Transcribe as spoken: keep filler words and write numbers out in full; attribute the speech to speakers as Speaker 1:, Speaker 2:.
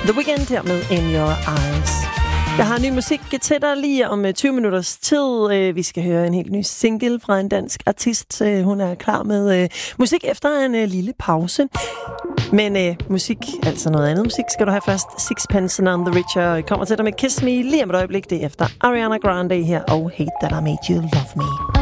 Speaker 1: The Weeknd her med In Your Eyes. Jeg har ny musik til dig lige om tyve minutters tid. Vi skal høre en helt ny single fra en dansk artist. Hun er klar med musik efter en lille pause. Men uh, musik, altså noget andet musik, skal du have først. Sixpence None the Richer kommer til dig med Kiss Me lige om et øjeblik. Det er efter Ariana Grande her og Hate That I Made You Love Me.